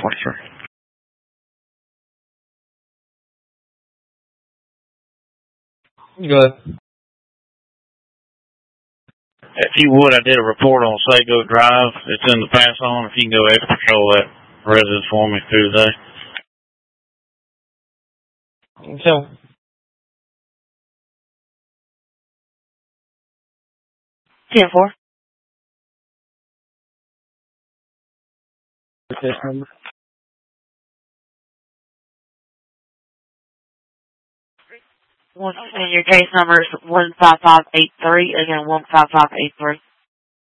43. Good. If you would, I did a report on Sago Drive. It's in the pass on. If you can go ahead and patrol that residence for me through the day. So, Ten-4. This number. And your case number is 15583. Again, 15583.